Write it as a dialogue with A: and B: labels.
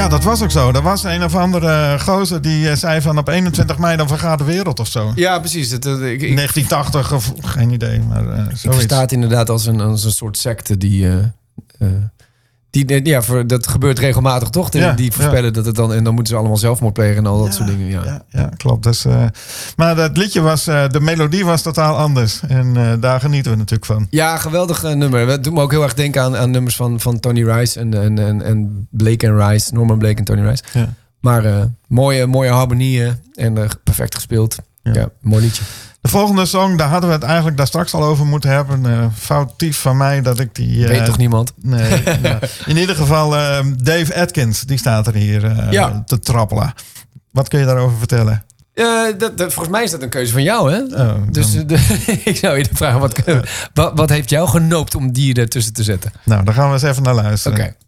A: Ja, dat was ook zo. Er was een of andere gozer die zei van op 21 mei dan vergaat de wereld of zo.
B: Ja, precies.
A: 1980 of geen idee, maar zoiets.
B: Ik versta het inderdaad als een soort secte dat gebeurt regelmatig toch? Die voorspellen dat het dan... En dan moeten ze allemaal zelfmoord plegen en al dat soort dingen.
A: Ja, klopt. Dus, maar het liedje was... de melodie was totaal anders. En daar genieten we natuurlijk van.
B: Ja, geweldig nummer. Het doet me ook heel erg denken aan nummers van Tony Rice en Blake en Rice. Norman Blake en Tony Rice. Ja. Maar mooie harmonieën en perfect gespeeld. Ja, mooi liedje.
A: De volgende song, daar hadden we het eigenlijk daar straks al over moeten hebben. Foutief van mij dat ik die...
B: Weet toch niemand?
A: Nee. In ieder geval Dave Atkins, die staat er hier te trappelen. Wat kun je daarover vertellen?
B: Volgens mij is dat een keuze van jou, hè? Dus ik zou je vragen, wat heeft jou genoopt om die ertussen te zetten?
A: Nou, daar gaan we eens even naar luisteren.
B: Okay.